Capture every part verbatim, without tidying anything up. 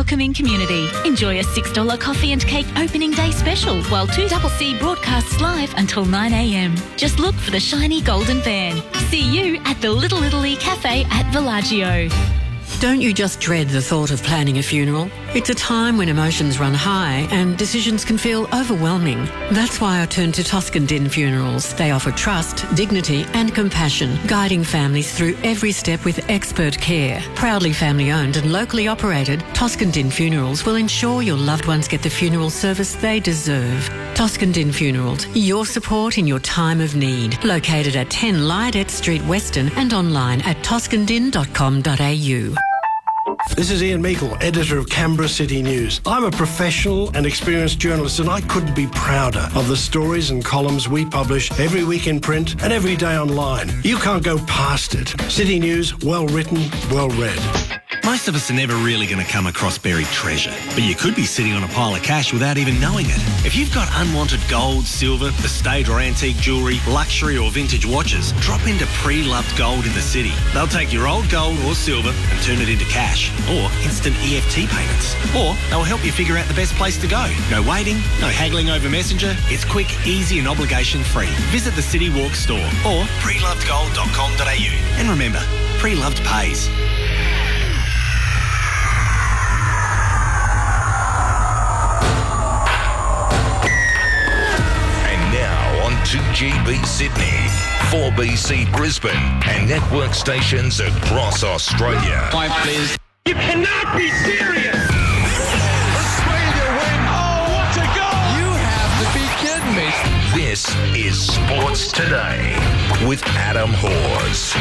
welcoming community. Enjoy a six dollars coffee and cake opening day special while two C C broadcasts live until nine a m. Just look for the shiny golden van. See you at the Little Italy Cafe at Villaggio. Don't you just dread the thought of planning a funeral? It's a time when emotions run high and decisions can feel overwhelming. That's why I turned to Toscan Din Funerals. They offer trust, dignity and compassion, guiding families through every step with expert care. Proudly family-owned and locally operated, Toscan Din Funerals will ensure your loved ones get the funeral service they deserve. Toscan Din Funerals, your support in your time of need. Located at ten Lydet Street, Weston, and online at toscan din dot com dot a u. This is Ian Meikle, editor of Canberra City News. I'm a professional and experienced journalist, and I couldn't be prouder of the stories and columns we publish every week in print and every day online. You can't go past it. City News, well written, well read. Most of us are never really going to come across buried treasure, but you could be sitting on a pile of cash without even knowing it. If you've got unwanted gold, silver, estate or antique jewellery, luxury or vintage watches, drop into Pre-Loved Gold in the city. They'll take your old gold or silver and turn it into cash, or instant E F T payments. Or they'll help you figure out the best place to go. No waiting, no haggling over Messenger. It's quick, easy and obligation-free. Visit the City Walk store or pre loved gold dot com dot a u. And remember, Pre-Loved pays. two G B Sydney, four B C Brisbane, and network stations across Australia. Five, please. You cannot be serious! Australia win! Oh, what a goal! You have to be kidding me. This is Sports Today with Adam Hawes.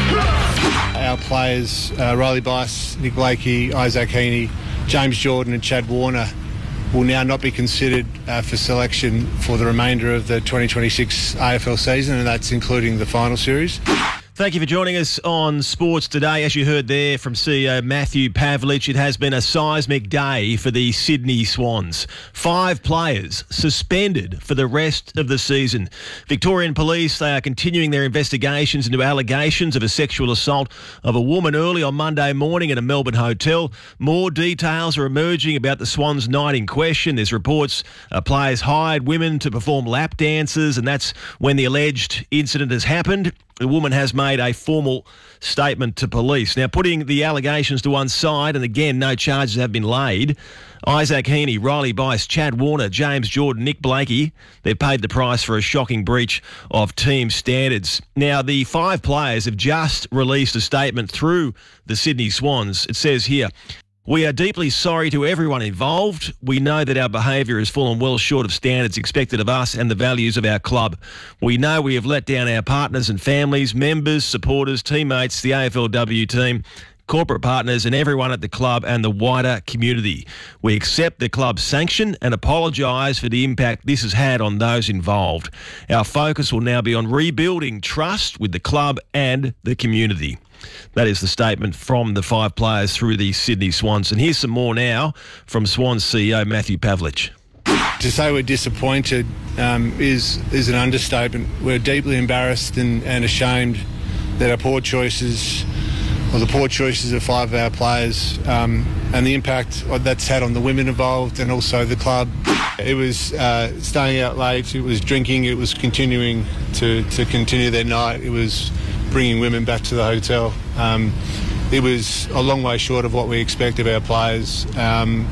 Our players, uh, Riley Bice, Nick Blakey, Isaac Heaney, James Jordan and Chad Warner will now not be considered uh, for selection for the remainder of the twenty twenty-six A F L season, and that's including the final series. Thank you for joining us on Sports Today. As you heard there from C E O Matthew Pavlich, it has been a seismic day for the Sydney Swans. Five players suspended for the rest of the season. Victorian Police, they are continuing their investigations into allegations of a sexual assault of a woman early on Monday morning at a Melbourne hotel. More details are emerging about the Swans night in question. There's reports uh, players hired women to perform lap dances, and that's when the alleged incident has happened. The woman has made a formal statement to police. Now, putting the allegations to one side, and again, no charges have been laid, Isaac Heaney, Riley Bice, Chad Warner, James Jordan, Nick Blakey, they've paid the price for a shocking breach of team standards. Now, the five players have just released a statement through the Sydney Swans. It says here, "We are deeply sorry to everyone involved. We know that our behaviour has fallen well short of standards expected of us and the values of our club. We know we have let down our partners and families, members, supporters, teammates, the A F L W team, corporate partners and everyone at the club and the wider community. We accept the club's sanction and apologise for the impact this has had on those involved. Our focus will now be on rebuilding trust with the club and the community." That is the statement from the five players through the Sydney Swans. And here's some more now from Swans C E O Matthew Pavlich. To say we're disappointed um, is is an understatement. We're deeply embarrassed and, and ashamed that our poor choices, or the poor choices of five of our players, um, and the impact that's had on the women involved and also the club. It was uh, staying out late, it was drinking, it was continuing to, to continue their night, it was bringing women back to the hotel. Um, it was a long way short of what we expect of our players, um,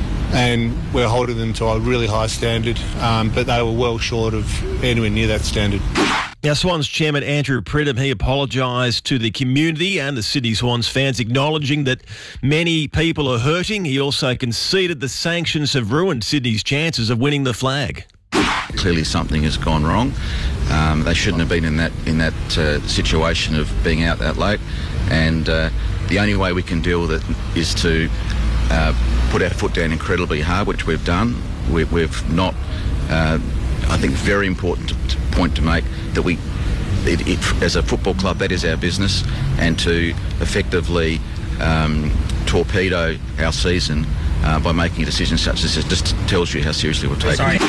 and we're holding them to a really high standard, um, but they were well short of anywhere near that standard. Now, Swans chairman Andrew Pridham, he apologised to the community and the Sydney Swans fans, acknowledging that many people are hurting. He also conceded the sanctions have ruined Sydney's chances of winning the flag. Clearly something has gone wrong. Um, they shouldn't have been in that in that uh, situation of being out that late, and uh, the only way we can deal with it is to uh, put our foot down incredibly hard, which we've done. We, we've not, uh, I think, very important to, to point to make that we, it, it, as a football club, that is our business, and to effectively um, torpedo our season uh, by making a decision such as this just tells you how seriously we're taking it.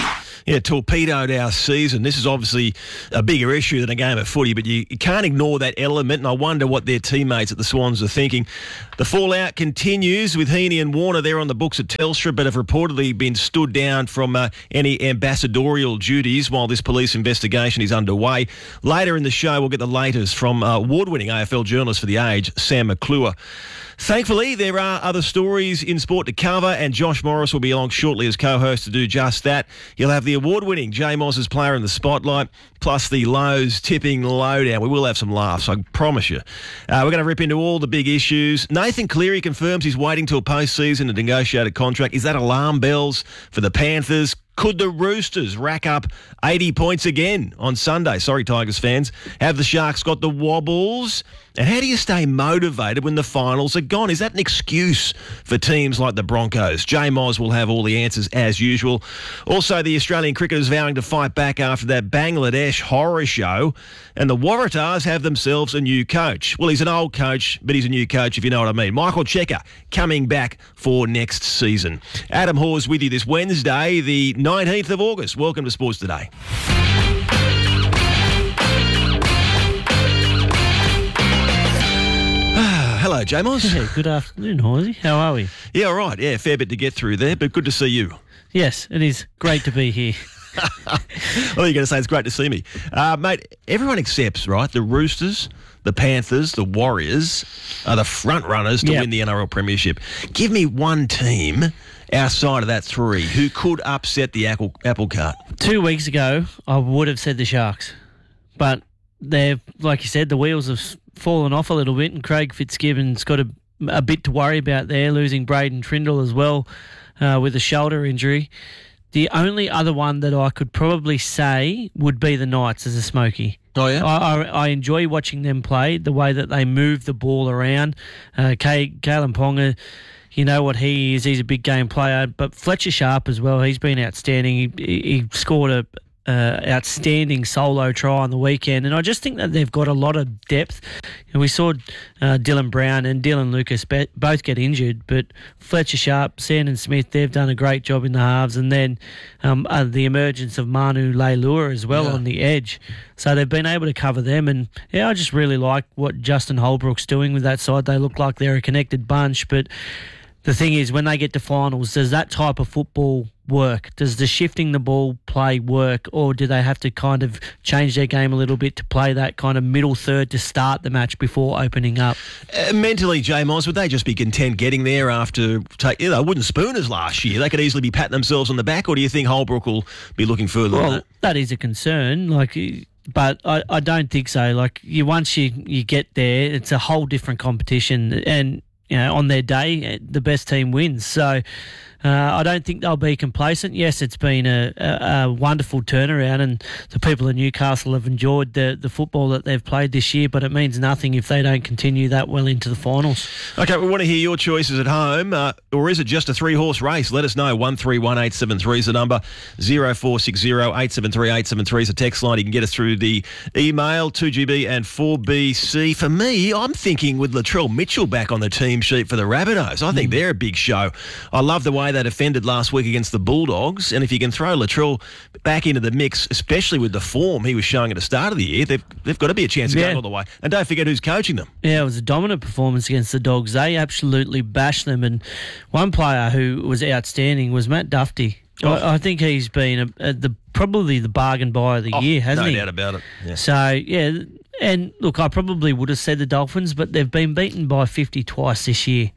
Yeah, torpedoed our season. This is obviously a bigger issue than a game of footy, but you, you can't ignore that element, and I wonder what their teammates at the Swans are thinking. The fallout continues with Heaney and Warner. They're on the books at Telstra, but have reportedly been stood down from uh, any ambassadorial duties while this police investigation is underway. Later in the show, we'll get the latest from uh, award-winning A F L journalist for The Age, Sam McClure. Thankfully, there are other stories in sport to cover, and Josh Morris will be along shortly as co-host to do just that. He'll have the award-winning J Moss's Player in the Spotlight, plus the Lowe's tipping lowdown. We will have some laughs, I promise you. Uh, we're going to rip into all the big issues. Nathan Cleary confirms he's waiting till postseason to negotiate a contract. Is that alarm bells for the Panthers? Could the Roosters rack up eighty points again on Sunday? Sorry, Tigers fans. Have the Sharks got the wobbles? And how do you stay motivated when the finals are gone? Is that an excuse for teams like the Broncos? J Moz will have all the answers as usual. Also, the Australian cricketers vowing to fight back after that Bangladesh horror show. And the Waratahs have themselves a new coach. Well, he's an old coach, but he's a new coach, if you know what I mean. Michael Checker coming back for next season. Adam Hawes with you this Wednesday, the nineteenth of August. Welcome to Sports Today. Hello, J-Moz. Yeah, good afternoon, Horsey. How are we? Yeah, all right. Yeah, fair bit to get through there, but good to see you. Yes, it is great to be here. Well, you're going to say it's great to see me. Uh, mate, everyone accepts, right, the Roosters, the Panthers, the Warriors are the front runners to Yep. win the N R L Premiership. Give me one team outside of that three who could upset the apple, apple cart. Two weeks ago, I would have said the Sharks. But they've, like you said, the wheels have fallen off a little bit, and Craig Fitzgibbon's got a, a bit to worry about there, losing Braden Trindle as well uh, with a shoulder injury. The only other one that I could probably say would be the Knights as a smoky. Oh, yeah? I, I, I enjoy watching them play, the way that they move the ball around. Uh, Kay, Kalen Ponga, you know what he is. He's a big game player. But Fletcher Sharp as well, he's been outstanding. He, he scored a uh, outstanding solo try on the weekend. And I just think that they've got a lot of depth. And we saw uh, Dylan Brown and Dylan Lucas be- both get injured, but Fletcher Sharp, Sandon Smith, they've done a great job in the halves. And then um, uh, the emergence of Manu Leilua as well yeah. on the edge. So they've been able to cover them. And, yeah, I just really like what Justin Holbrook's doing with that side. They look like they're a connected bunch. But the thing is, when they get to finals, does that type of football work? Does the shifting the ball play work, or do they have to kind of change their game a little bit to play that kind of middle third to start the match before opening up? Uh, mentally, J Moz, would they just be content getting there after take, you know, wooden spooners last year? They could easily be patting themselves on the back, or do you think Holbrook will be looking further well, than that? That is a concern. Like, but I, I don't think so. Like, you once you, you get there, it's a whole different competition, and you know, on their day, the best team wins. So uh, I don't think they'll be complacent. Yes, it's been a, a, a wonderful turnaround, and the people in Newcastle have enjoyed the, the football that they've played this year, but it means nothing if they don't continue that well into the finals. Okay, we want to hear your choices at home, uh, or is it just a three-horse race? Let us know. one three one eight seven three is the number. zero four six zero eight seven three eight seven three is the text line. You can get us through the email, two G B and four B C. For me, I'm thinking with Latrell Mitchell back on the team sheet for the Rabbitohs. I think mm. they're a big show. I love the way they defended last week against the Bulldogs, and if you can throw Latrell back into the mix, especially with the form he was showing at the start of the year, they've, they've got to be a chance of yeah. going all the way. And don't forget who's coaching them. Yeah, it was a dominant performance against the Dogs. They absolutely bashed them, and one player who was outstanding was Matt Duffy. Oh. I, I think he's been a, a, the probably the bargain buyer of the oh, year, hasn't no he? No doubt about it. Yeah. So, yeah, and look, I probably would have said the Dolphins, but they've been beaten by fifty twice this year.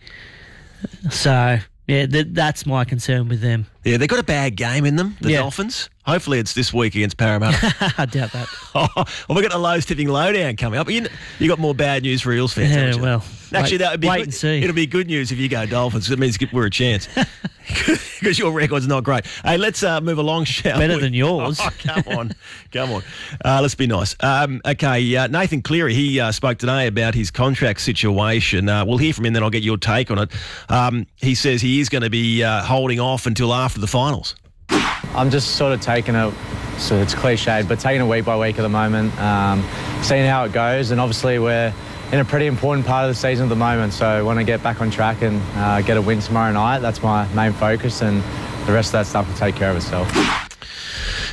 So, yeah, th- that's my concern with them. Yeah, they've got a bad game in them, the yeah. Dolphins. Hopefully it's this week against Parramatta. I doubt that. Oh, well, we've got a Lowe's tipping lowdown coming up. You, you got more bad news for Eels fans, Yeah, well, actually, wait, that would be wait good. and see. It'll be good news if you go Dolphins. It means we're a chance. Because your record's not great. Hey, let's uh, move along, shall Better we? than yours. Oh, come on. Come on. Uh, let's be nice. Um, okay, uh, Nathan Cleary, he uh, spoke today about his contract situation. Uh, we'll hear from him, then I'll get your take on it. Um, he says he is going to be uh, holding off until after the finals. I'm just sort of taking it, so it's cliched, but taking it week by week at the moment, um, seeing how it goes, and obviously we're in a pretty important part of the season at the moment, so I want to get back on track and uh, get a win tomorrow night. That's my main focus, and the rest of that stuff will take care of itself.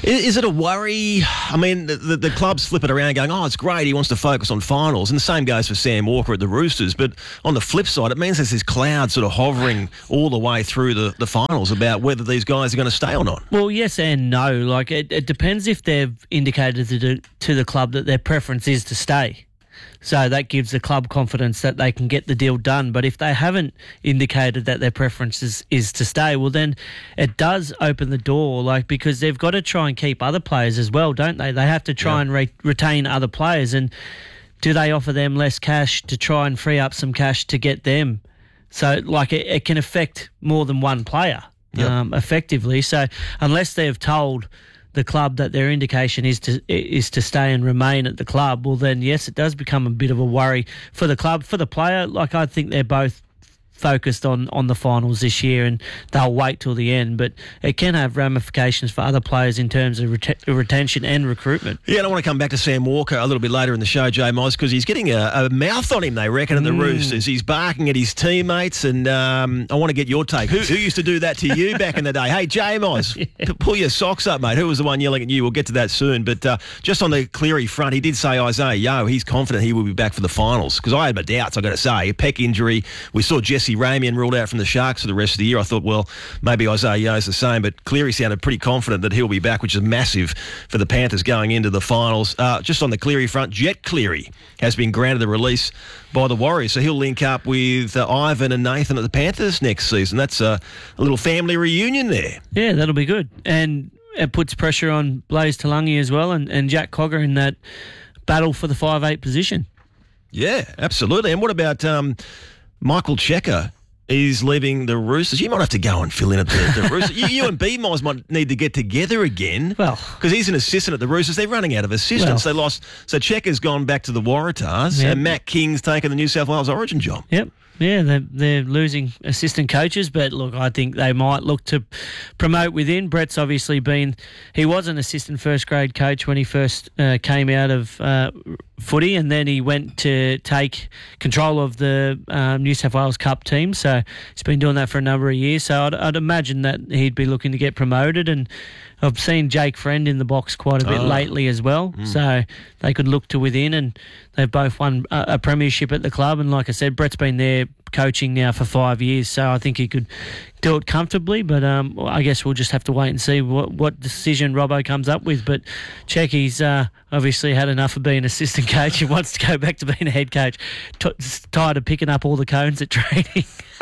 Is, is it a worry? I mean, the, the, the clubs flip it around going, oh, it's great, he wants to focus on finals. And the same goes for Sam Walker at the Roosters. But on the flip side, it means there's this cloud sort of hovering all the way through the, the finals about whether these guys are going to stay or not. Well, yes and no. Like, it, it depends if they've indicated to the, to the club that their preference is to stay. So that gives the club confidence that they can get the deal done. But if they haven't indicated that their preference is, is to stay, well, then it does open the door, like, because they've got to try and keep other players as well, don't they? They have to try yeah. and re- retain other players. And do they offer them less cash to try and free up some cash to get them? So, like, it, it can affect more than one player yep. um, effectively. So unless they've told the club that their indication is to is to stay and remain at the club, well then yes, it does become a bit of a worry for the club. For the player, like, I think they're both focused on, on the finals this year and they'll wait till the end, but it can have ramifications for other players in terms of ret- retention and recruitment. Yeah, and I want to come back to Sam Walker a little bit later in the show, Jay Moz, because he's getting a, a mouth on him, they reckon, at the mm. Roosters. He's barking at his teammates, and um, I want to get your take. Who, who used to do that to you back in the day? Hey, Jay Moz, yeah. p- pull your socks up, mate. Who was the one yelling at you? We'll get to that soon. But uh, just on the Cleary front, he did say, Isaiah Yeo, he's confident he will be back for the finals, because I had my doubts, I've got to say. A pec injury. We saw Jesse Ramian ruled out from the Sharks for the rest of the year. I thought, well, maybe Isaiah Yeo's the same, but Cleary sounded pretty confident that he'll be back, which is massive for the Panthers going into the finals. Uh, just on the Cleary front, Jet Cleary has been granted a release by the Warriors, so he'll link up with uh, Ivan and Nathan at the Panthers next season. That's a, a little family reunion there. Yeah, that'll be good. And it puts pressure on Blaze Talangi as well, and, and Jack Cogger in that battle for the five eight position. Yeah, absolutely. And what about um, Michael Checker? He's leaving the Roosters. You might have to go and fill in at the, the Roosters. You, you and B-Miles might need to get together again. Well, because he's an assistant at the Roosters. They're running out of assistants. Well, they lost. So Checker's gone back to the Waratahs, yep. and Matt King's taken the New South Wales Origin job. Yep. Yeah, they're, they're losing assistant coaches, but look, I think they might look to promote within. Brett's obviously been, he was an assistant first grade coach when he first uh, came out of uh, footy, and then he went to take control of the um, New South Wales Cup team. So he's been doing that for a number of years. So I'd, I'd imagine that he'd be looking to get promoted, and I've seen Jake Friend in the box quite a bit oh. lately as well. Mm. So they could look to within, and they've both won a, a premiership at the club. And like I said, Brett's been there coaching now for five years, so I think he could do it comfortably. But um, I guess we'll just have to wait and see what, what decision Robbo comes up with. But Checky's uh, obviously had enough of being assistant coach. He wants to go back to being a head coach. T- tired of picking up all the cones at training.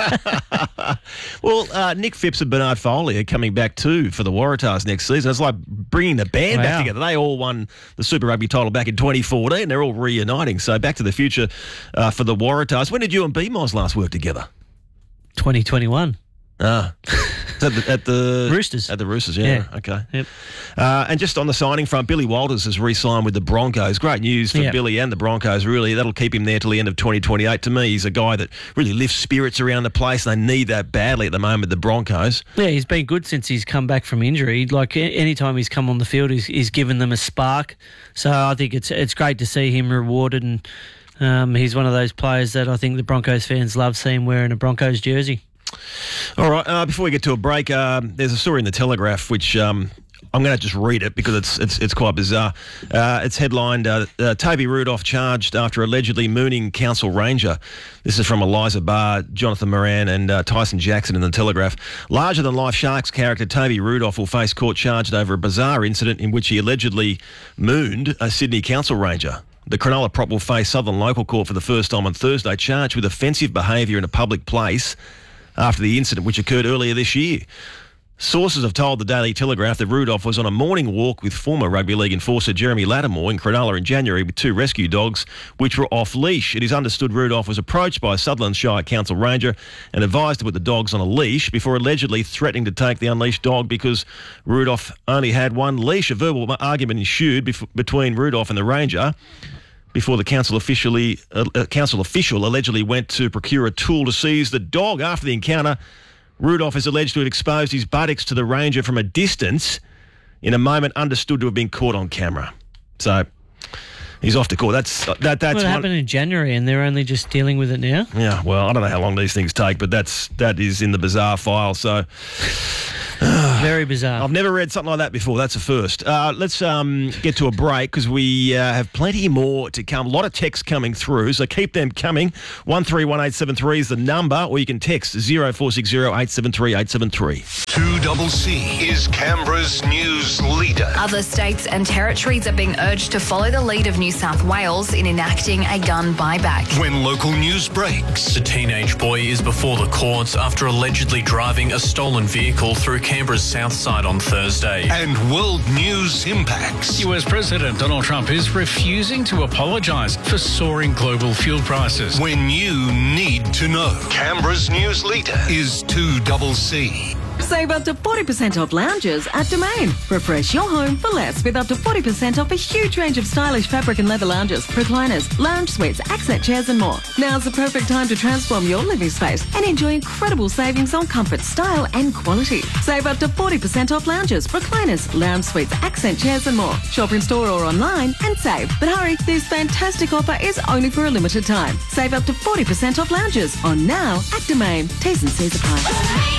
Well, uh, Nick Phipps and Bernard Foley are coming back too for the Waratahs next season. It's like bringing the band wow. back together. They all won the Super Rugby title back in twenty fourteen. They're all reuniting. So back to the future uh, for the Waratahs. When did you and B-Miles last work together? twenty twenty-one. Ah. At the, at the Roosters. At the Roosters, yeah. yeah. Okay. Yep. Uh, and just on the signing front, Billy Walters has re-signed with the Broncos. Great news for yep. Billy and the Broncos, really. That'll keep him there till the end of twenty twenty-eight. To me, he's a guy that really lifts spirits around the place, and they need that badly at the moment, the Broncos. Yeah, he's been good since he's come back from injury. Like, any time he's come on the field, he's, he's given them a spark. So I think it's it's great to see him rewarded, and um, he's one of those players that I think the Broncos fans love seeing wearing a Broncos jersey. All right, uh, before we get to a break, uh, there's a story in the Telegraph which um, I'm going to just read it because it's it's it's quite bizarre. Uh, it's headlined, uh, uh, Toby Rudolph charged after allegedly mooning council ranger. This is from Eliza Barr, Jonathan Moran and uh, Tyson Jackson in the Telegraph. Larger-than-life Sharks character Toby Rudolph will face court charged over a bizarre incident in which he allegedly mooned a Sydney council ranger. The Cronulla prop will face Southern Local Court for the first time on Thursday, charged with offensive behaviour in a public place after the incident which occurred earlier this year. Sources have told the Daily Telegraph that Rudolph was on a morning walk with former rugby league enforcer Jeremy Lattimore in Cronulla in January with two rescue dogs which were off-leash. It is understood Rudolph was approached by a Sutherland Shire Council ranger and advised to put the dogs on a leash before allegedly threatening to take the unleashed dog because Rudolph only had one leash. A verbal argument ensued bef- between Rudolph and the ranger before the council officially uh, council official allegedly went to procure a tool to seize the dog. After the encounter, Rudolph is alleged to have exposed his buttocks to the ranger from a distance in a moment understood to have been caught on camera. So he's off to court. That's that. That's well, it one... happened in January, and they're only just dealing with it now. Yeah, well, I don't know how long these things take, but that's that is in the bizarre file. So Very bizarre. I've never read something like that before. That's a first. Uh, let's um, get to a break because we uh, have plenty more to come. A lot of texts coming through, so keep them coming. one three one eight seven three is the number, or you can text zero four six zero eight seven three eight seven three. two C C is Canberra's news leader. Other states and territories are being urged to follow the lead of New South Wales in enacting a gun buyback. When local news breaks. A teenage boy is before the courts after allegedly driving a stolen vehicle through Canberra's south side on Thursday. And world news impacts. U S President Donald Trump is refusing to apologise for soaring global fuel prices. When you need to know. Canberra's news leader is two C C. Save up to forty percent off lounges at Domain. Refresh your home for less with up to forty percent off a huge range of stylish fabric and leather lounges, recliners, lounge suites, accent chairs and more. Now's the perfect time to transform your living space and enjoy incredible savings on comfort, style and quality. Save up to forty percent off lounges, recliners, lounge suites, accent chairs and more. Shop in store or online and save. But hurry, this fantastic offer is only for a limited time. Save up to forty percent off lounges on now at Domain. T's and C's apply.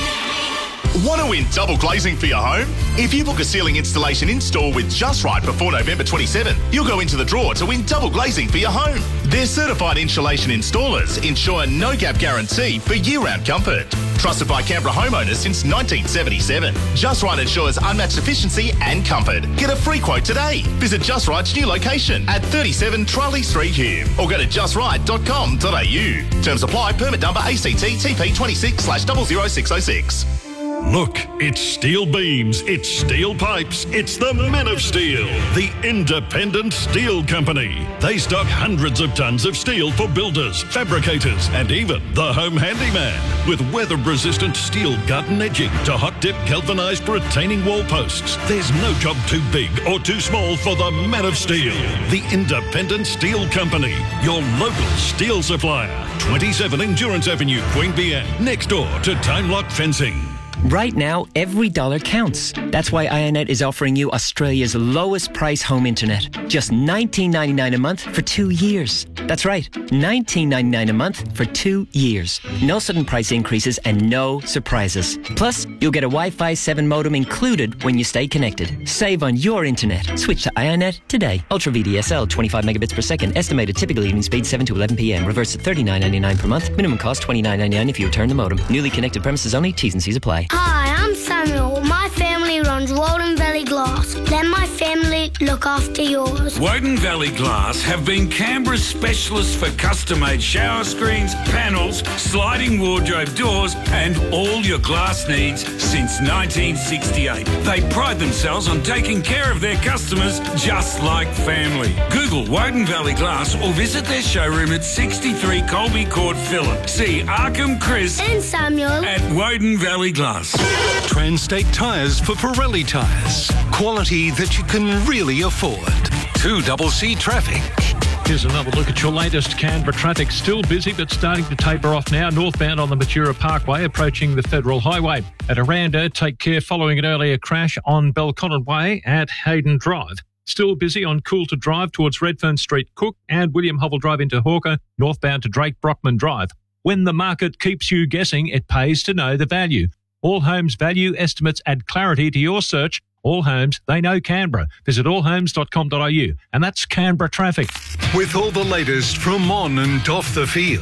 Want to win double glazing for your home? If you book a ceiling installation in-store with Just Right before November twenty-seventh, you'll go into the draw to win double glazing for your home. Their certified insulation installers ensure a no-gap guarantee for year-round comfort. Trusted by Canberra homeowners since nineteen seventy-seven. Just Right ensures unmatched efficiency and comfort. Get a free quote today. Visit Just Right's new location at thirty-seven Charlie Street, Hume, or go to just right dot com dot a u. Terms apply. Permit number A C T T P twenty-six slash zero zero six zero six. Look, it's steel beams, it's steel pipes, it's the Men of Steel, the independent steel company. They stock hundreds of tons of steel for builders, fabricators, and even the home handyman. With weather-resistant steel gut and edging to hot-dip galvanised retaining wall posts, there's no job too big or too small for the Men of Steel, the independent steel company, your local steel supplier. twenty-seven Endurance Avenue, Queanbeyan, next door to Time Lock Fencing. Right now, every dollar counts. That's why Ionet is offering you Australia's lowest price home internet. Just nineteen ninety-nine a month for two years. That's right, nineteen ninety-nine a month for two years. No sudden price increases and no surprises. Plus, you'll get a Wi-Fi seven modem included when you stay connected. Save on your internet. Switch to Ionet today. Ultra V D S L, twenty-five megabits per second. Estimated typical evening speed seven to eleven p m. Reverse at thirty-nine ninety-nine per month. Minimum cost twenty-nine ninety-nine if you return the modem. Newly connected premises only. T's and C's apply. Hi, I'm Samuel. My family runs Walden Valley Glass. Let my family look after yours. Woden Valley Glass have been Canberra's specialists for custom-made shower screens, panels, sliding wardrobe doors and all your glass needs since nineteen sixty-eight. They pride themselves on taking care of their customers just like family. Google Woden Valley Glass or visit their showroom at sixty-three Colby Court, Phillip. See Arkham Chris and Samuel at Woden Valley Glass. Transtate Tyres for Pirelli tyres. Quality that you can really afford. two C C traffic. Here's another look at your latest Canberra traffic. Still busy, but starting to taper off now. Northbound on the Matura Parkway, approaching the Federal Highway. At Aranda, take care following an earlier crash on Belconnen Way at Hayden Drive. Still busy on Coulter Drive towards Redfern Street, Cook, and William Hovell Drive into Hawker, northbound to Drake Brockman Drive. When the market keeps you guessing, it pays to know the value. All Homes value estimates add clarity to your search. All Homes, they know Canberra. Visit all homes dot com dot a u. And that's Canberra traffic. With all the latest from on and off the field.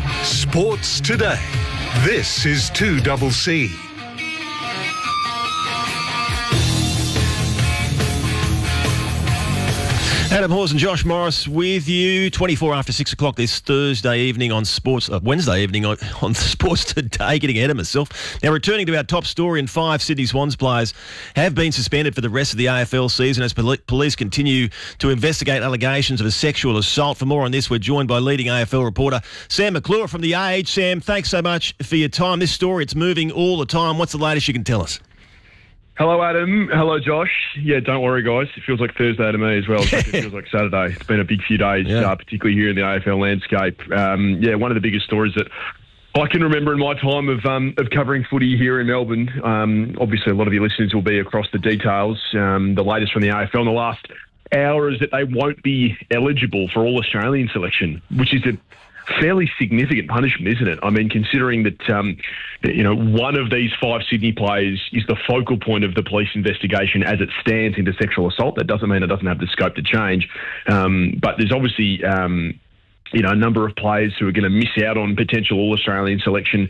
Sports today. This is two C C. Adam Hawes and Josh Morris with you. twenty-four after six o'clock this Thursday evening on Sports, uh, Wednesday evening on, on Sports Today, getting ahead of myself. Now, returning to our top story, and five Sydney Swans players have been suspended for the rest of the A F L season as poli- police continue to investigate allegations of a sexual assault. For more on this, we're joined by leading A F L reporter Sam McClure from The Age. Sam, thanks so much for your time. This story, it's moving all the time. What's the latest you can tell us? Hello, Adam. Hello, Josh. Yeah, don't worry, guys. It feels like Thursday to me as well. So it feels like Saturday. It's been a big few days, yeah. uh, particularly here in the A F L landscape. Um, yeah, one of the biggest stories that I can remember in my time of um, of covering footy here in Melbourne. Um, obviously, a lot of your listeners will be across the details. Um, the latest from the A F L in the last hour is that they won't be eligible for All-Australian selection, which is a fairly significant punishment, isn't it? I mean, considering that, um, you know, one of these five Sydney players is the focal point of the police investigation as it stands into sexual assault. That doesn't mean it doesn't have the scope to change. Um, but there's obviously... Um, you know, a number of players who are going to miss out on potential All-Australian selection,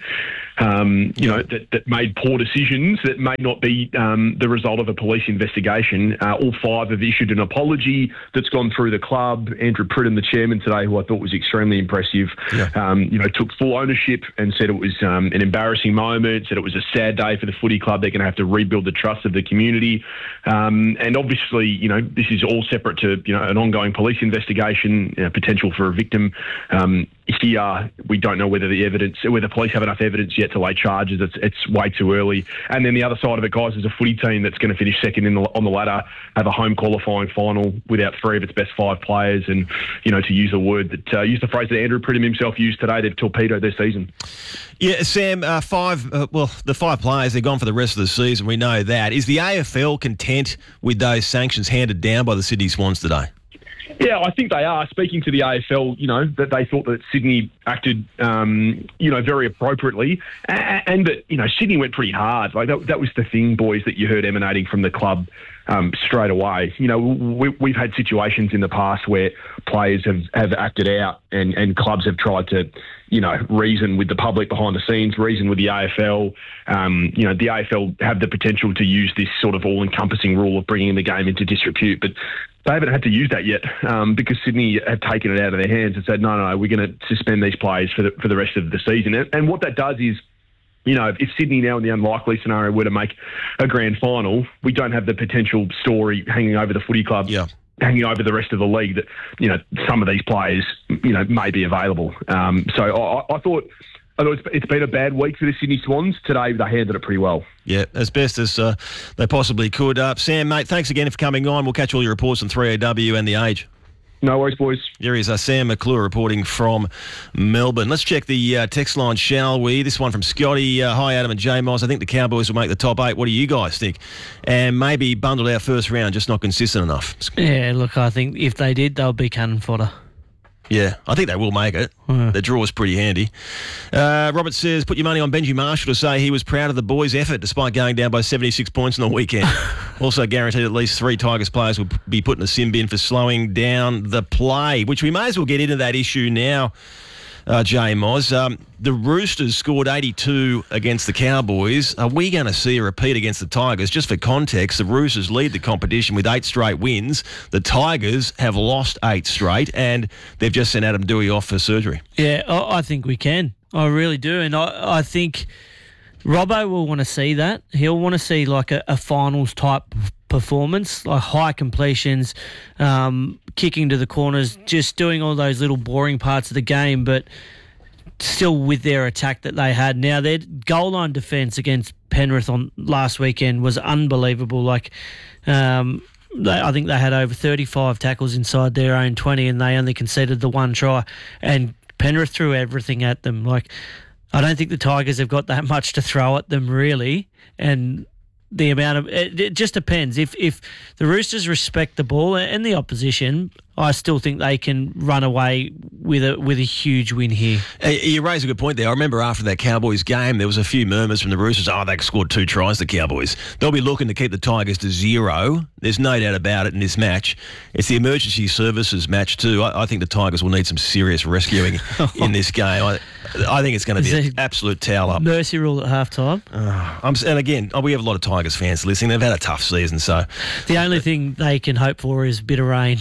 um, you know, that, that made poor decisions that may not be um, the result of a police investigation. Uh, all five have issued an apology that's gone through the club. Andrew Pridham, the chairman today, who I thought was extremely impressive, yeah. um, you know, took full ownership and said it was um, an embarrassing moment, said it was a sad day for the footy club. They're going to have to rebuild the trust of the community. Um, and obviously, you know, this is all separate to, you know, an ongoing police investigation, you know, potential for a victim. Um, here, we don't know whether the evidence, whether police have enough evidence yet to lay charges. It's it's way too early. And then the other side of it, guys, is a footy team that's going to finish second in the, on the ladder, have a home qualifying final without three of its best five players, and you know, to use a word that uh, use the phrase that Andrew Pridham himself used today, they've torpedoed their season. Yeah, Sam. Uh, five. Uh, well, the five players, they're gone for the rest of the season. We know that. Is the A F L content with those sanctions handed down by the Sydney Swans today? Yeah, I think they are. Speaking to the A F L, you know, that they thought that Sydney acted, um, you know, very appropriately, and, and that, you know, Sydney went pretty hard. Like that, that was the thing, boys, that you heard emanating from the club um, straight away. You know, we, we've had situations in the past where players have, have acted out, and, and clubs have tried to, you know, reason with the public behind the scenes, reason with the A F L. Um, you know, the A F L have the potential to use this sort of all-encompassing rule of bringing the game into disrepute, but they haven't had to use that yet um, because Sydney have taken it out of their hands and said, no, no, no, we're going to suspend these players for the, for the rest of the season. And, and what that does is, you know, if Sydney now in the unlikely scenario were to make a grand final, we don't have the potential story hanging over the footy club. Yeah. Hanging over the rest of the league that, you know, some of these players, you know, may be available. Um, so I, I thought... I know it's, it's been a bad week for the Sydney Swans. Today, they handled it pretty well. Yeah, as best as uh, they possibly could. Uh, Sam, mate, thanks again for coming on. We'll catch all your reports on three A W and The Age. No worries, boys. Here is uh, Sam McClure reporting from Melbourne. Let's check the uh, text line, shall we? This one from Scotty. Uh, Hi, Adam and J Moz. I think the Cowboys will make the top eight. What do you guys think? And maybe bundled our first round, just not consistent enough. Yeah, look, I think if they did, they'll be cannon fodder. Yeah, I think they will make it. Yeah. The draw is pretty handy. Uh, Robert says, put your money on Benji Marshall to say he was proud of the boys' effort despite going down by seventy-six points on the weekend. Also guaranteed at least three Tigers players will be put in the sin bin for slowing down the play, which we may as well get into that issue now, uh, J Moz. Um, the Roosters scored eighty-two against the Cowboys. Are we going to see a repeat against the Tigers? Just for context, the Roosters lead the competition with eight straight wins. The Tigers have lost eight straight, and they've just sent Adam Dewey off for surgery. Yeah, I think we can. I really do. And I, I think Robbo will want to see that. He'll want to see like a, a finals type performance, like high completions, um, kicking to the corners, just doing all those little boring parts of the game, but still with their attack that they had. Now, their goal line defence against Penrith on last weekend was unbelievable. Like, um, they, I think they had over thirty-five tackles inside their own twenty, and they only conceded the one try. And Penrith threw everything at them. Like, I don't think the Tigers have got that much to throw at them, really. And the amount of it, it just depends. If if the Roosters respect the ball and the opposition, I still think they can run away with a with a huge win here. You raise a good point there. I remember after that Cowboys game, there was a few murmurs from the Roosters. Oh, they scored two tries, the Cowboys. They'll be looking to keep the Tigers to zero. There's no doubt about it in this match. It's the emergency services match too. I, I think the Tigers will need some serious rescuing in this game. I, I think it's going to be an absolute towel up. Mercy rule at halftime. Uh, I'm, and again, we have a lot of Tigers fans listening. They've had a tough season, so the only thing they can hope for is a bit of rain.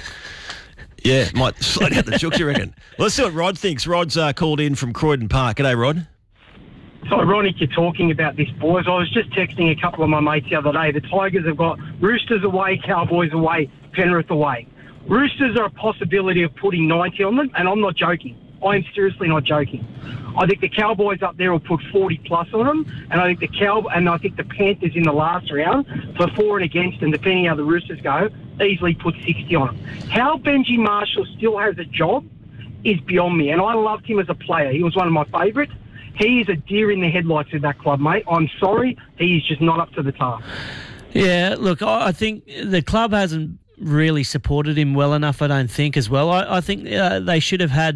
Yeah, might slow down the chooks, you reckon? Well, let's see what Rod thinks. Rod's uh, called in from Croydon Park. G'day, Rod. It's ironic you're talking about this, boys. I was just texting a couple of my mates the other day. The Tigers have got Roosters away, Cowboys away, Penrith away. Roosters are a possibility of putting ninety on them, and I'm not joking. I am seriously not joking. I think the Cowboys up there will put forty plus on them, and I think the Cow and I think the Panthers in the last round for for and against, and depending how the Roosters go, easily put sixty on them. How Benji Marshall still has a job is beyond me, and I loved him as a player. He was one of my favourites. He is a deer in the headlights with that club, mate. I'm sorry, he is just not up to the task. Yeah, look, I think the club hasn't really supported him well enough, I don't think, as well. I, I think uh, they should have had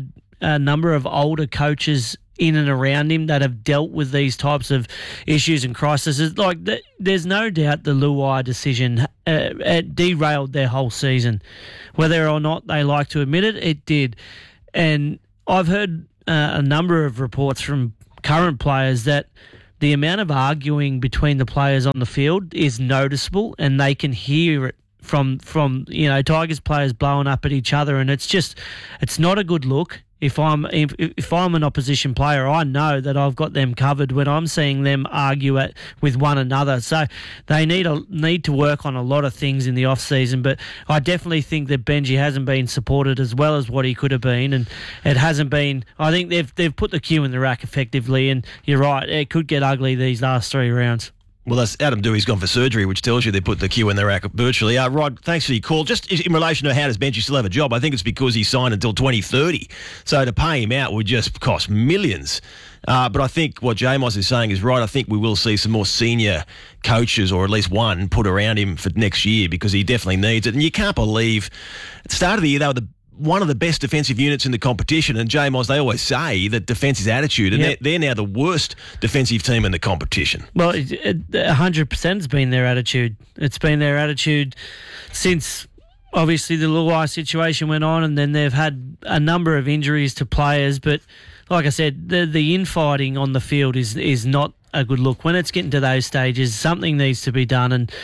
a number of older coaches in and around him that have dealt with these types of issues and crises. Like, th- there's no doubt the Luai decision uh, it derailed their whole season. Whether or not they like to admit it, it did. And I've heard uh, a number of reports from current players that the amount of arguing between the players on the field is noticeable, and they can hear it from, from you know, Tigers players blowing up at each other, and it's just, it's not a good look. If I'm if, if I'm an opposition player, I know that I've got them covered when I'm seeing them argue at, with one another. So they need a, need to work on a lot of things in the off season. But I definitely think that Benji hasn't been supported as well as what he could have been, and it hasn't been. I think they've they've put the cue in the rack effectively, and you're right, it could get ugly these last three rounds. Well, that's Adam Dewey's gone for surgery, which tells you they put the queue in the rack virtually. Uh, Rod, thanks for your call. Just in relation to how does Benji still have a job, I think it's because he signed until twenty thirty. So to pay him out would just cost millions. Uh, but I think what J-Moz is saying is right. I think we will see some more senior coaches, or at least one, put around him for next year, because he definitely needs it. And you can't believe, at the start of the year, they were the one of the best defensive units in the competition, and J-Moz, they always say that defence is attitude, and yep. they're, they're now the worst defensive team in the competition. Well, it, it, one hundred percent has been their attitude. It's been their attitude since, obviously, the Luai situation went on, and then they've had a number of injuries to players, but like I said, the, the infighting on the field is is not a good look. When it's getting to those stages, something needs to be done, and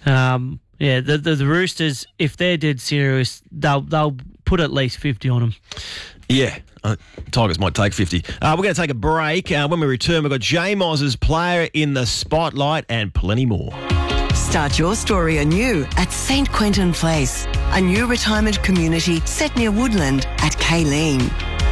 um, yeah, the, the the Roosters, if they're dead serious, they'll they'll put at least fifty on them. Yeah, uh, Tigers might take fifty. Uh, we're going to take a break. Uh, when we return, we've got J-Moz's player in the spotlight and plenty more. Start your story anew at Saint Quentin Place, a new retirement community set near Woodland at Kayleen.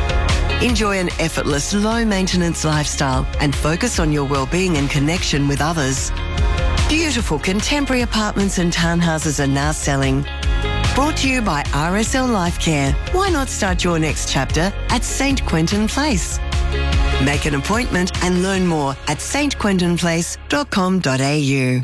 Enjoy an effortless, low-maintenance lifestyle and focus on your well-being and connection with others. Beautiful contemporary apartments and townhouses are now selling. Brought to you by R S L Life Care. Why not start your next chapter at Saint Quentin Place? Make an appointment and learn more at s t quentin place dot com dot a u.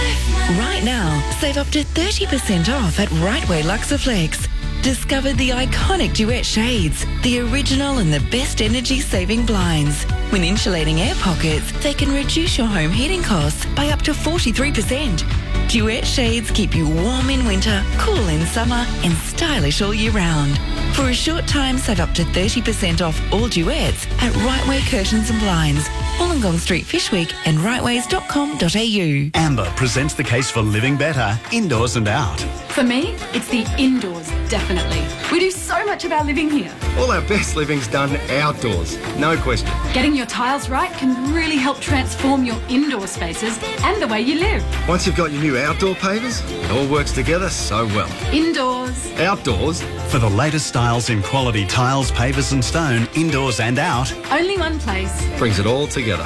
Right now, save up to thirty percent off at Rightway Luxaflex. Discover the iconic Duet shades, the original and the best energy-saving blinds. When insulating air pockets, they can reduce your home heating costs by up to forty-three percent. Duet shades keep you warm in winter, cool in summer, and stylish all year round. For a short time, save up to thirty percent off all Duets at Rightway Curtains and Blinds, Wollongong Street, Fishwick, and rightways dot com dot a u. Amber presents the case for living better, indoors and out. For me, it's the indoors, definitely. We do so much of our living here. All our best living's done outdoors, no question. Getting your tiles right can really help transform your indoor spaces and the way you live. Once you've got your new outdoor pavers, it all works together so well. Indoors. Outdoors. For the latest styles in quality tiles, pavers and stone, indoors and out. Only one place. Brings it all together.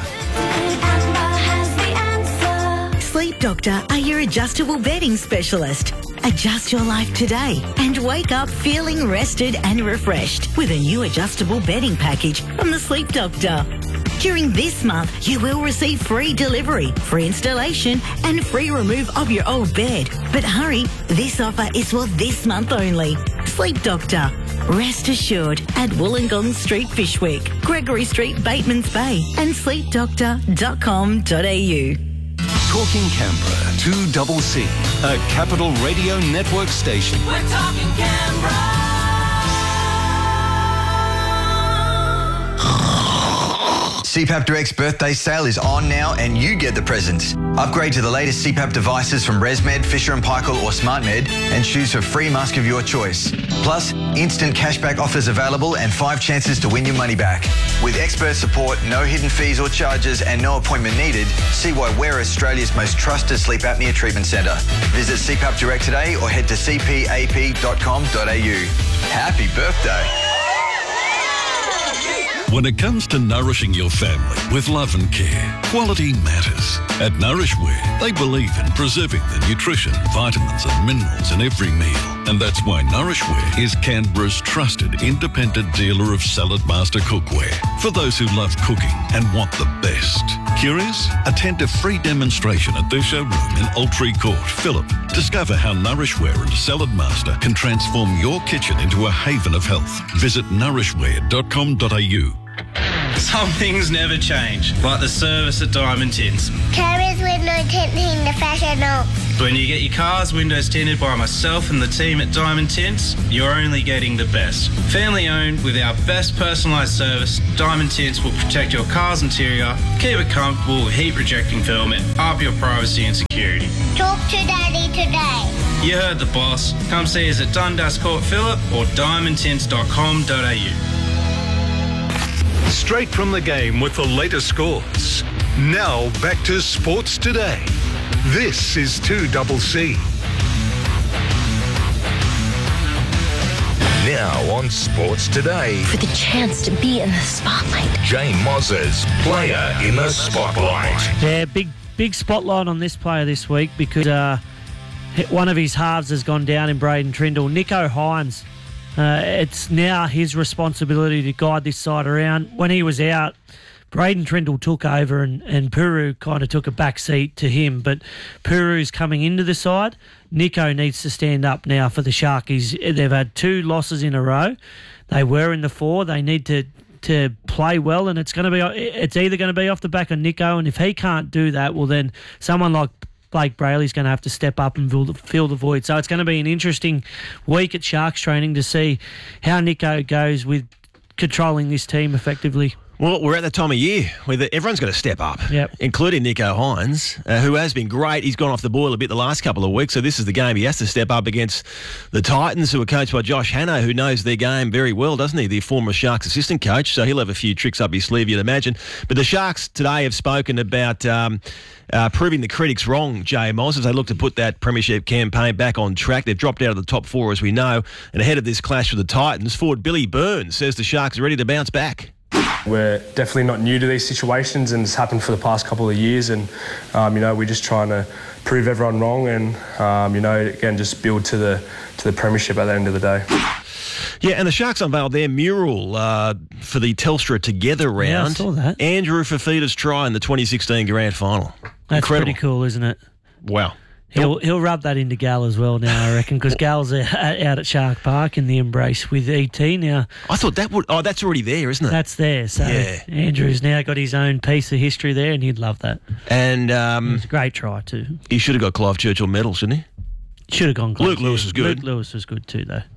Sleep Doctor are your adjustable bedding specialist. Adjust your life today and wake up feeling rested and refreshed with a new adjustable bedding package from the Sleep Doctor. During this month, you will receive free delivery, free installation and free remove of your old bed. But hurry, this offer is for this month only. Sleep Doctor. Rest assured at Wollongong Street, Fishwick, Gregory Street, Batemans Bay and sleep doctor dot com dot a u. Talking Canberra, two C C, a Capital Radio Network station. We're talking Canberra. C PAP Direct's birthday sale is on now and you get the presents. Upgrade to the latest C PAP devices from ResMed, Fisher and Paykel or SmartMed and choose a free mask of your choice. Plus, instant cashback offers available and five chances to win your money back. With expert support, no hidden fees or charges and no appointment needed, see why we're Australia's most trusted sleep apnea treatment centre. Visit C PAP Direct today or head to c p a p dot com dot a u. Happy birthday! When it comes to nourishing your family with love and care, quality matters. At Nourishware, they believe in preserving the nutrition, vitamins and minerals in every meal. And that's why Nourishware is Canberra's trusted independent dealer of Salad Master cookware for those who love cooking and want the best. Curious? Attend a free demonstration at their showroom in Altree Court, Phillip. Discover how Nourishware and Salad Master can transform your kitchen into a haven of health. Visit nourishware dot com dot a u. Some things never change, like the service at Diamond Tints. Carriers window tinting the fashion oak. When you get your car's windows tinted by myself and the team at Diamond Tints, you're only getting the best. Family owned with our best personalised service, Diamond Tints will protect your car's interior, keep it comfortable with heat rejecting film and up your privacy and security. Talk to Daddy today. You heard the boss. Come see us at Dundas Court, Phillip or diamond tints dot com dot a u. Straight from the game with the latest scores. Now back to Sports Today. This is two C C. Now on Sports Today. For the chance to be in the spotlight. Jay Moses, player in the spotlight. Yeah, big big spotlight on this player this week because uh, one of his halves has gone down in Braden Trindle. Nicho Hynes. Uh, it's now his responsibility to guide this side around. When he was out, Braden Trindle took over and, and Puru kind of took a back seat to him. But Puru's coming into the side. Nicho needs to stand up now for the Sharkies. They've had two losses in a row. They were in the four. They need to to play well, and it's going to be it's either going to be off the back of Nicho, and if he can't do that, well then someone like Blake Brayley's going to have to step up and fill the, fill the void. So it's going to be an interesting week at Sharks training to see how Nicho goes with controlling this team effectively. Well, we're at the time of year where the, everyone's got to step up, yep. including Nicho Hynes, uh, who has been great. He's gone off the boil a bit the last couple of weeks, so this is the game he has to step up against the Titans, who are coached by Josh Hanno, who knows their game very well, doesn't he? The former Sharks assistant coach, so he'll have a few tricks up his sleeve, you'd imagine. But the Sharks today have spoken about um, uh, proving the critics wrong, Jay Moss, as they look to put that premiership campaign back on track. They've dropped out of the top four, as we know, and ahead of this clash with the Titans, forward Billy Burns says the Sharks are ready to bounce back. We're definitely not new to these situations, and it's happened for the past couple of years, and um, you know, we're just trying to prove everyone wrong and um, you know, again, just build to the to the premiership at the end of the day. Yeah, and the Sharks unveiled their mural uh, for the Telstra Together round. Yeah, I saw that. Andrew Fafita's try in the twenty sixteen Grand Final. That's Incredible. Pretty cool, isn't it? Wow. He'll he'll rub that into Gal as well now, I reckon, because Gal's out at Shark Park in the embrace with E T now. I thought that would... Oh, that's already there, isn't it? That's there. So yeah. Andrew's now got his own piece of history there, and he'd love that. And um, it was a great try too. He should have got Clive Churchill medal, shouldn't he? Should have gone Clive. Luke Lewis was good. Luke Lewis was good too, though.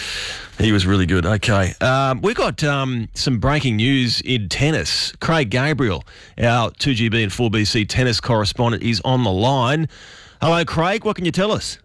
He was really good. Okay. Um, we got um, some breaking news in tennis. Craig Gabriel, our two G B and four B C tennis correspondent, is on the line. Hello, Craig. What can you tell us?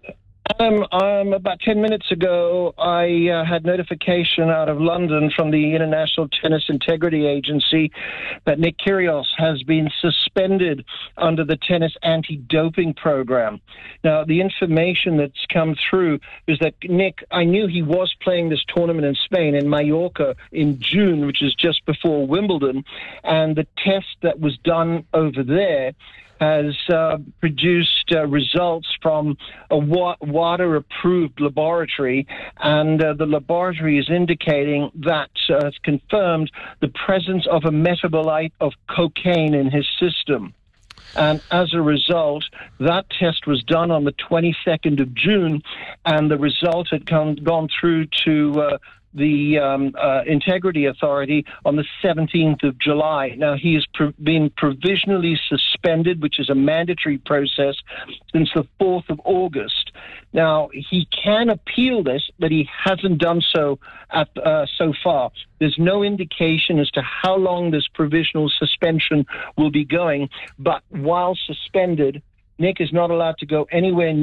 Um, um, about ten minutes ago, I uh, had notification out of London from the International Tennis Integrity Agency that Nick Kyrgios has been suspended under the tennis anti-doping program. Now, the information that's come through is that Nick, I knew he was playing this tournament in Spain, in Mallorca, in June, which is just before Wimbledon, and the test that was done over there has uh, produced uh, results from a wa- WADA-approved laboratory, and uh, the laboratory is indicating that uh, it's confirmed the presence of a metabolite of cocaine in his system. And as a result, that test was done on the twenty-second of June, and the result had come, gone through to uh, the um, uh, Integrity Authority on the seventeenth of July. Now, he has pro- been provisionally suspended, which is a mandatory process, since the fourth of August. Now, he can appeal this, but he hasn't done so at, uh, so far. There's no indication as to how long this provisional suspension will be going, but while suspended, Nick is not allowed to go anywhere near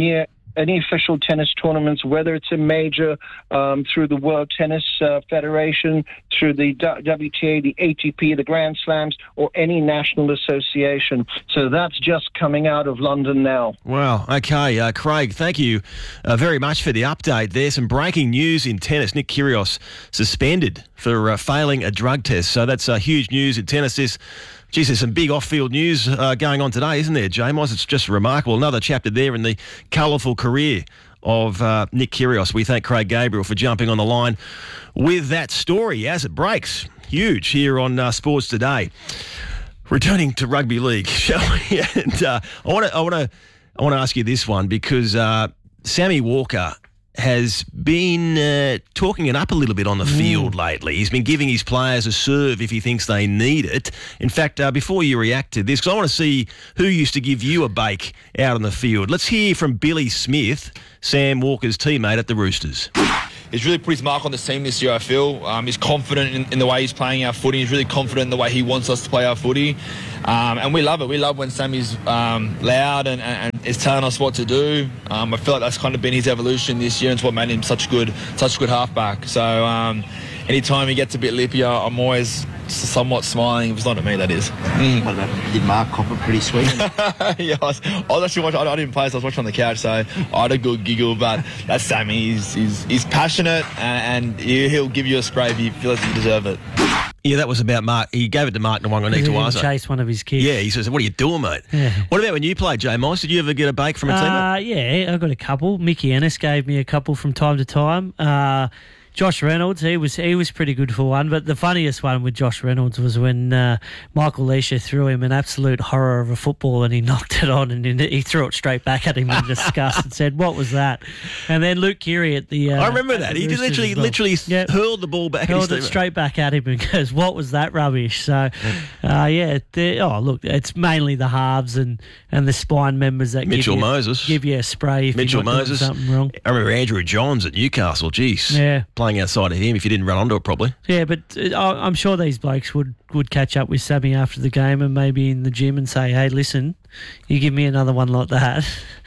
any official tennis tournaments, whether it's a major um, through the World Tennis uh, Federation, through the W T A, the A T P, the Grand Slams, or any national association. So that's just coming out of London now. Wow. Okay, uh, Craig, thank you uh, very much for the update. There's some breaking news in tennis. Nick Kyrgios suspended for uh, failing a drug test. So that's uh, huge news in tennis. This Geez, there's some big off-field news uh, going on today, isn't there, Jamos? It's just remarkable. Another chapter there in the colourful career of uh, Nick Kyrgios. We thank Craig Gabriel for jumping on the line with that story as it breaks. Huge here on uh, Sports Today. Returning to rugby league, shall we? and uh, I want to, I want to, I want to ask you this one because uh, Sammy Walker has been uh, talking it up a little bit on the mm. field lately. He's been giving his players a serve if he thinks they need it. In fact, uh, before you react to this, because I want to see who used to give you a bake out on the field. Let's hear from Billy Smith, Sam Walker's teammate at the Roosters. He's really put his mark on the team this year, I feel. Um, he's confident in, in the way he's playing our footy. He's really confident in the way he wants us to play our footy. Um, and we love it. We love when Sammy's um, loud and, and, and is telling us what to do. Um, I feel like that's kind of been his evolution this year and it's what made him such a good, such a good halfback. So um, anytime he gets a bit lippy, I'm always somewhat smiling. If it's not at me, that is. Mm. What about, did Mark Copper pretty sweet? yeah, I was, I was actually watching, I, I didn't play, so I was watching on the couch, so I had a good giggle, but that's Sammy. He's, he's, he's passionate and, and he'll give you a spray if he feels you deserve it. Yeah, that was about Mark. He gave it to Mark Nwangwanitawasa. He chased one of his kids. Yeah, he says, what are you doing, mate? Yeah. What about when you played, J. Moss? Did you ever get a bake from a teammate? Uh, yeah, I got a couple. Mickey Ennis gave me a couple from time to time. Uh, Josh Reynolds, he was he was pretty good for one, but the funniest one with Josh Reynolds was when uh, Michael Leisha threw him an absolute horror of a football and he knocked it on and he threw it straight back at him in disgust and said, "What was that?" And then Luke Keary at the uh, I remember that. He literally well. literally yep. hurled the ball back hurled it straight back at him and goes, "What was that rubbish?" So, uh, yeah, oh, look, it's mainly the halves and, and the spine members that Mitchell give you, Moses. give you a spray if Mitchell you're not Moses. doing something wrong. I remember Andrew Johns at Newcastle. Jeez. Yeah. Playing outside of him if you didn't run onto it properly. Yeah, but uh, I'm sure these blokes would, would catch up with Sammy after the game and maybe in the gym and say, "Hey, listen, you give me another one like that,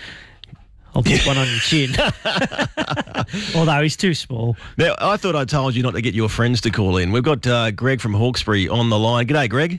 I'll put one on your chin." Although he's too small. Now, I thought I told you not to get your friends to call in. We've got uh, Greg from Hawkesbury on the line. G'day, Greg.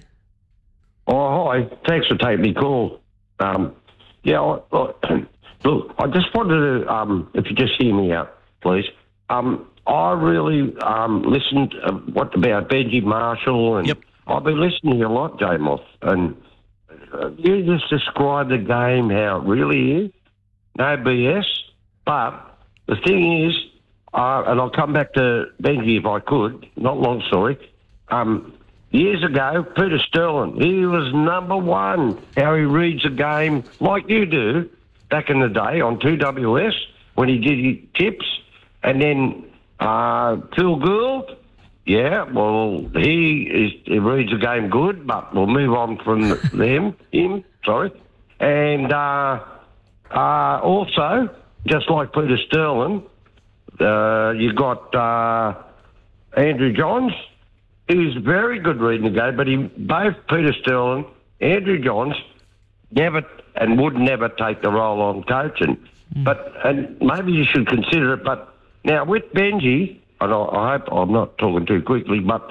Oh, hi. Thanks for taking me call. Um, yeah, I, I, look, I just wanted to, um, if you just hear me out, please. Um, I really um, listened uh, what about Benji Marshall, and yep. I've been listening a lot, J Moth, and uh, you just described the game how it really is. No B S. But the thing is, uh, and I'll come back to Benji if I could, not long story. Um, years ago, Peter Sterling, he was number one. How he reads a game like you do back in the day on two W S when he did his tips. And then uh, Phil Gould, yeah, well, he is, he reads the game good, but we'll move on from them, him, sorry. And uh, uh, also, just like Peter Sterling, uh, you got uh, Andrew Johns, who's very good reading the game, but he, both Peter Sterling, Andrew Johns, never and would never take the role on coaching. Mm. But and maybe you should consider it, but now, with Benji, and I, I hope I'm not talking too quickly, but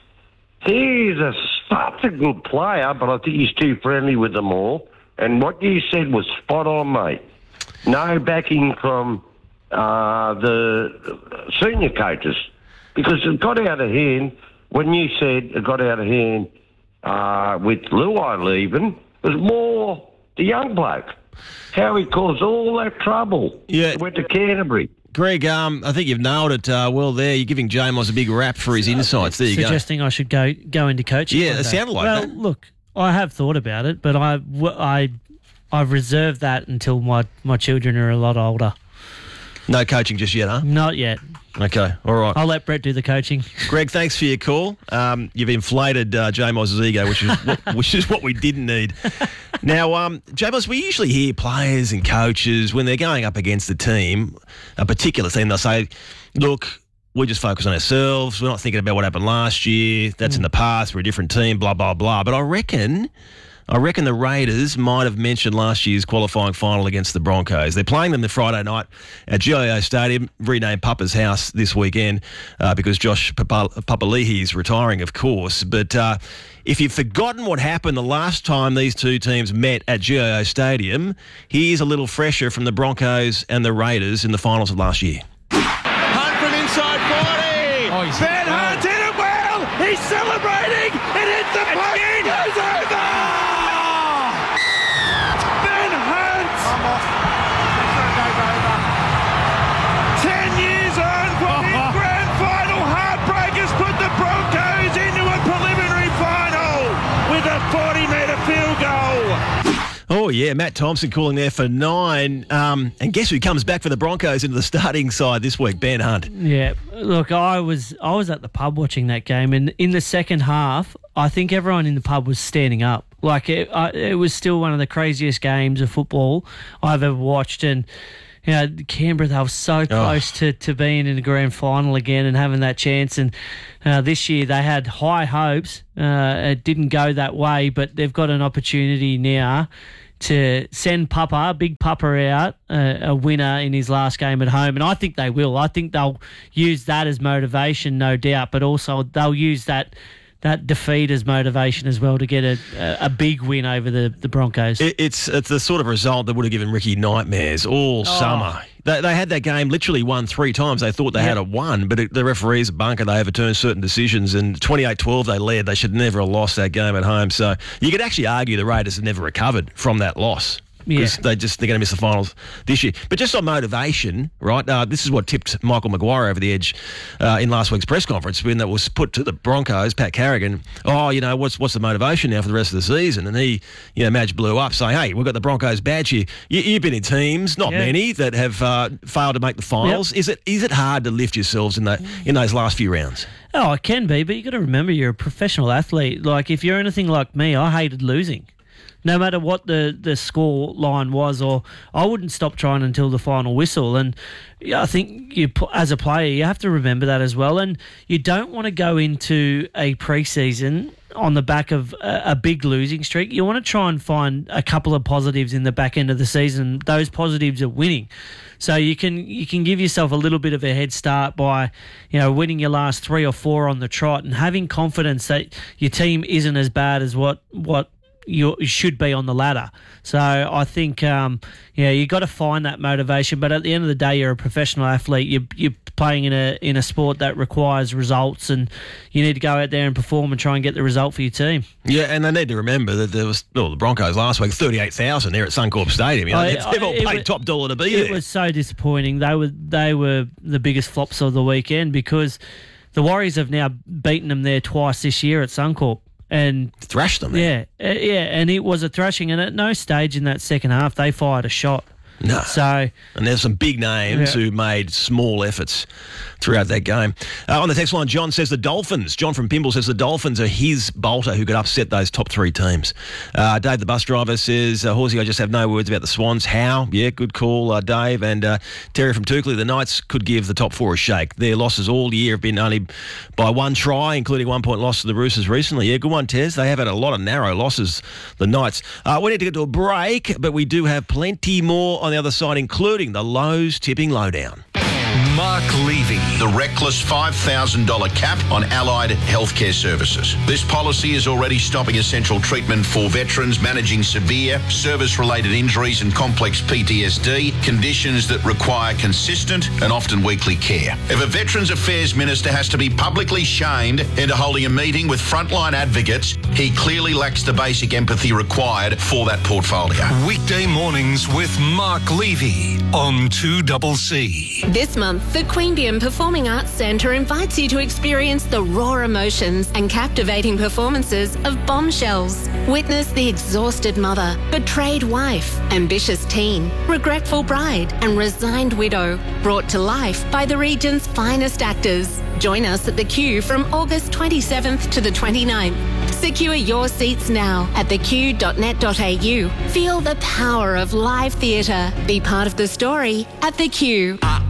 he's a, such a good player, but I think he's too friendly with them all. And what you said was spot on, mate. No backing from uh, the senior coaches, because it got out of hand. When you said it got out of hand uh, with Luai leaving, it was more the young bloke. How he caused all that trouble. Yeah. He went to Canterbury. Greg, um, I think you've nailed it uh, well there. You're giving Jamos a big rap for his insights. There you Suggesting go. I should go go into coaching. Yeah, it sounded like well, that. Well, look, I have thought about it, but I, I, I've reserved that until my, my children are a lot older. No coaching just yet, huh? Not yet. Okay, all right. I'll let Brett do the coaching. Greg, thanks for your call. Um, you've inflated uh, J-Mos's ego, which is what, which is what we didn't need. Now, um, J-Mos, we usually hear players and coaches when they're going up against a team, a particular team, they'll say, look, we just focus on ourselves. We're not thinking about what happened last year. That's mm. in the past. We're a different team, blah, blah, blah. But I reckon I reckon the Raiders might have mentioned last year's qualifying final against the Broncos. They're playing them the Friday night at G I O Stadium, renamed Papa's House this weekend uh, because Josh Papa- Papali'i is retiring, of course. But uh, if you've forgotten what happened the last time these two teams met at G I O Stadium, here's a little fresher from the Broncos and the Raiders in the finals of last year. Hunt from inside forty. Oh, he's Ben Hunt hit it well. He's celebrating. It hits the post. It goes over. Ben Hunt. I'm off. Ten years on from his grand final. Heartbreakers put the Broncos into a preliminary final with a forty metre field goal. Oh, yeah, Matt Thompson calling there for nine. Um, and guess who comes back for the Broncos into the starting side this week? Ben Hunt. Yeah, look, I was I was at the pub watching that game, and in the second half, I think everyone in the pub was standing up. Like, it, I, it was still one of the craziest games of football I've ever watched, and you know, Canberra, they were so close oh. to, to being in the grand final again and having that chance. And uh, this year they had high hopes. Uh, it didn't go that way, but they've got an opportunity now to send Papa, big Papa out, uh, a winner in his last game at home. And I think they will. I think they'll use that as motivation, no doubt, but also they'll use that that defeat as motivation as well to get a, a big win over the, the Broncos. It, it's it's the sort of result that would have given Ricky nightmares all oh. summer. They, they had that game literally won three times. They thought they yep. had it won, but it, the referees, bunker, they overturned certain decisions, and twenty-eight twelve they led. They should never have lost that game at home. So you could actually argue the Raiders have never recovered from that loss. Because yeah. they just, they're going to miss the finals this year. But just on motivation, right, uh, this is what tipped Michael Maguire over the edge uh, in last week's press conference when that was put to the Broncos, Pat Carrigan, oh, you know, what's what's the motivation now for the rest of the season? And he, you know, Madge blew up saying, hey, we've got the Broncos badge here. You, you've been in teams, not yeah. many, that have uh, failed to make the finals. Yep. Is it is it hard to lift yourselves in, the, in those last few rounds? Oh, it can be, but you got to remember you're a professional athlete. Like, if you're anything like me, I hated losing. No matter what the, the score line was, or I wouldn't stop trying until the final whistle. And yeah, I think you, as a player, you have to remember that as well. And you don't want to go into a preseason on the back of a, a big losing streak. You want to try and find a couple of positives in the back end of the season. Those positives are winning. So you can you can give yourself a little bit of a head start by, you know, winning your last three or four on the trot and having confidence that your team isn't as bad as what what. You should be on the ladder. So I think, um, yeah, you got to find that motivation. But at the end of the day, you're a professional athlete. You're, you're playing in a in a sport that requires results, and you need to go out there and perform and try and get the result for your team. Yeah, and they need to remember that there was, well, the Broncos last week, thirty-eight thousand there at Suncorp Stadium. You know, I, they've, they've all paid was, top dollar to be it there. It was so disappointing. They were they were the biggest flops of the weekend because the Warriors have now beaten them there twice this year at Suncorp. And thrashed them. Yeah, uh, yeah, and it was a thrashing. And at no stage in that second half they fired a shot. No. So, and there's some big names yeah. who made small efforts throughout that game. Uh, on the text line, John says the Dolphins. John from Pimble says the Dolphins are his bolter who could upset those top three teams. Uh, Dave, the bus driver, says, uh, Horsey, I just have no words about the Swans. How? Yeah, good call, uh, Dave. And uh, Terry from Tukley, the Knights could give the top four a shake. Their losses all year have been only by one try, including one point loss to the Roosters recently. Yeah, good one, Tez. They have had a lot of narrow losses, the Knights. Uh, we need to get to a break, but we do have plenty more on the other side, including the Lowe's Tipping Lowdown. Mark Levy. The reckless five thousand dollars cap on allied healthcare services. This policy is already stopping essential treatment for veterans managing severe service-related injuries and complex P T S D, conditions that require consistent and often weekly care. If a Veterans Affairs Minister has to be publicly shamed into holding a meeting with frontline advocates, he clearly lacks the basic empathy required for that portfolio. Weekday mornings with Mark Levy on two C C. This month, the Queanbeyan Performing Arts Centre invites you to experience the raw emotions and captivating performances of Bombshells. Witness the exhausted mother, betrayed wife, ambitious teen, regretful bride, and resigned widow, brought to life by the region's finest actors. Join us at the Q from August twenty-seventh to the twenty-ninth. Secure your seats now at the q dot net dot a u. Feel the power of live theatre. Be part of the story at the Q.